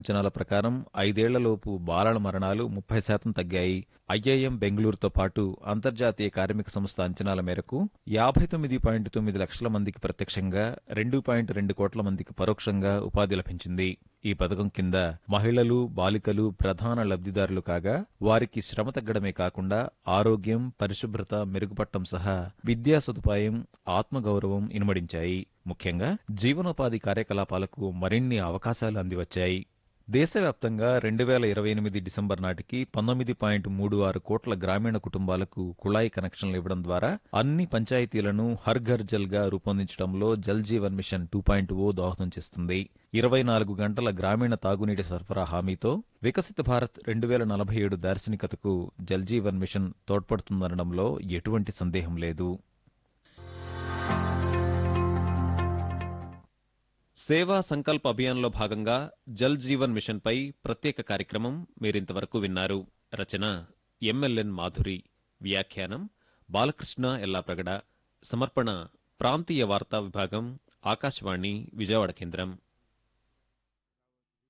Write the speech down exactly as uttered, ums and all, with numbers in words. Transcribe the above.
అంచనాల ప్రకారం ఐదేళ్లలోపు బాలల మరణాలు ముప్పై శాతం తగ్గాయి. ఐఐఎం బెంగళూరుతో పాటు అంతర్జాతీయ కార్మిక సంస్థ అంచనాల మేరకు యాభై తొమ్మిది పాయింట్ తొమ్మిది లక్షల మందికి ప్రత్యక్షంగా, రెండు పాయింట్ రెండు కోట్ల మందికి పరోక్షంగా ఉపాధి లభించింది. ఈ పథకం కింద మహిళలు, బాలికలు ప్రధాన లబ్ధిదారులు కాగా, వారికి శ్రమ తగ్గడమే కాకుండా ఆరోగ్యం, పరిశుభ్రత మెరుగుపడటం సహా విద్యా సదుపాయం, ఆత్మగౌరవం ఇనుమడించాయి. ముఖ్యంగా జీవనోపాధి కార్యకలాపాలకు మరిన్ని అవకాశాలు అందివచ్చాయి. దేశవ్యాప్తంగా రెండు వేల ఇరవై ఎనిమిది డిసెంబర్ నాటికి పంతొమ్మిది పాయింట్ మూడు ఆరు కోట్ల గ్రామీణ కుటుంబాలకు కుళాయి కనెక్షన్లు ఇవ్వడం ద్వారా అన్ని పంచాయతీలను హర్ ఘర్ జల్ గా రూపొందించడంలో Jal Jeevan machine two point ఓ దోహదం చేస్తుంది. ఇరవై నాలుగు గంటల గ్రామీణ తాగునీటి సరఫరా హామీతో వికసిత భారత్ రెండు వేల నలభై ఏడు దార్శనికతకు జల్ జీవన్ మిషన్ తోడ్పడుతుందనడంలో ఎటువంటి సందేహం లేదు. సేవా సంకల్ప్ అభియాన్లో భాగంగా జల్ జీవన్ మిషన్పై ప్రత్యేక కార్యక్రమం మీరింతవరకు విన్నారు. రచన ఎంఎల్ఎన్ మాధురి, వ్యాఖ్యానం బాలకృష్ణ ఎల్లాప్రగడ, సమర్పణ ప్రాంతీయ వార్తా విభాగం, ఆకాశవాణి విజయవాడ కేంద్రం.